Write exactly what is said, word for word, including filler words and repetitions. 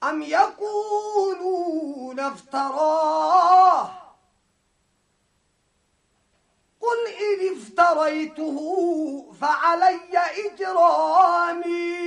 أم يقولون افتراه قل إن افتريته فعلي إجرامي